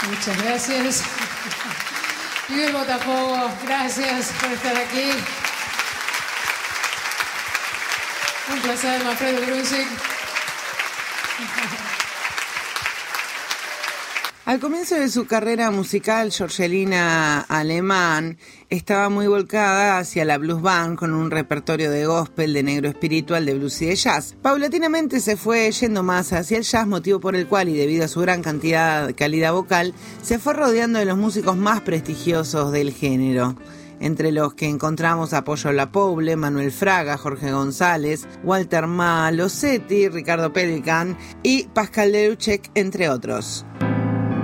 Muchas gracias. Vive el Botafogo, gracias por estar aquí. Un placer, Manfredo Gruzic. Al comienzo de su carrera musical, Jorgelina Alemán estaba muy volcada hacia la blues band con un repertorio de gospel, de negro espiritual, de blues y de jazz. Paulatinamente se fue yendo más hacia el jazz, motivo por el cual, y debido a su gran calidad vocal, se fue rodeando de los músicos más prestigiosos del género, entre los que encontramos a Pollo Lapoble, Manuel Fraga, Jorge González, Walter Malosetti, Ricardo Pelican y Pascal Deruchek, entre otros.